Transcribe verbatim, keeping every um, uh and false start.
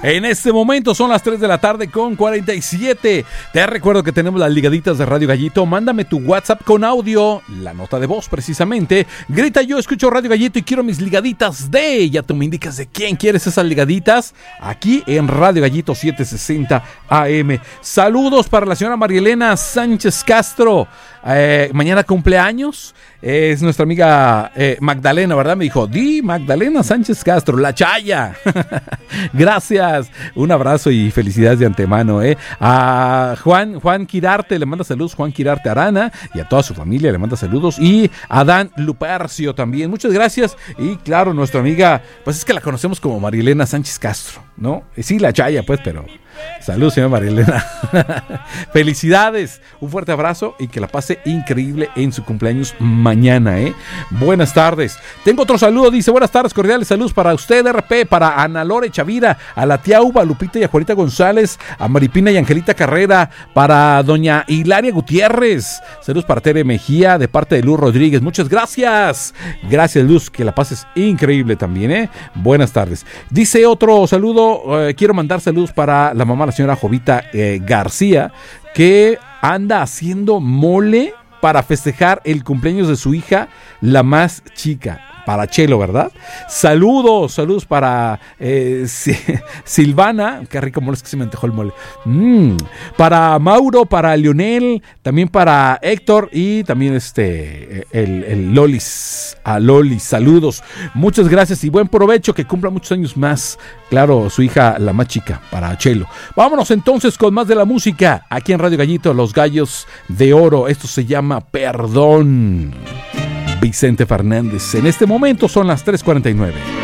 En este momento son las tres de la tarde con cuarenta y siete. Te recuerdo que tenemos las ligaditas de Radio Gallito. Mándame tu WhatsApp con audio, la nota de voz precisamente. Grita: yo escucho Radio Gallito y quiero mis ligaditas de... Ya tú me indicas de quién quieres esas ligaditas. Aquí en Radio Gallito setecientos sesenta A M. Saludos para la señora Marielena Sánchez Castro. Eh, mañana cumpleaños. Eh, es nuestra amiga eh, Magdalena, ¿verdad? Me dijo, di Magdalena Sánchez Castro, la Chaya. Gracias. Un abrazo y felicidades de antemano, ¿eh? A Juan, Juan Quirarte le manda saludos, Juan Quirarte Arana, y a toda su familia le manda saludos. Y a Dan Lupercio también. Muchas gracias. Y claro, nuestra amiga, pues es que la conocemos como Marielena Sánchez Castro, ¿no? Sí, la Chaya, pues, pero... Saludos, señora Marielena. Felicidades, un fuerte abrazo y que la pase increíble en su cumpleaños mañana, ¿eh? Buenas tardes. Tengo otro saludo, dice: buenas tardes, cordiales saludos para usted, R P, para Ana Lore Chavira, a la tía Uva, Lupita y a Juanita González, a Maripina y Angelita Carrera, para doña Hilaria Gutiérrez. Saludos para Tere Mejía, de parte de Luz Rodríguez. Muchas gracias. Gracias, Luz, que la pases increíble también, ¿eh? Buenas tardes. Dice otro saludo, eh, quiero mandar saludos para la mamá, la señora Jovita eh, García, que anda haciendo mole para festejar el cumpleaños de su hija, la más chica. Para Chelo, ¿verdad? Saludos, saludos para eh, Silvana. Qué rico mole, es que se me antojó el mole. Mm. Para Mauro, para Lionel, también para Héctor y también este el, el Lolis. A Lolis, saludos. Muchas gracias y buen provecho, que cumpla muchos años más. Claro, su hija, la más chica, para Chelo. Vámonos entonces con más de la música. Aquí en Radio Gallito, Los Gallos de Oro. Esto se llama Perdón. Vicente Fernández. En este momento son las tres cuarenta y nueve.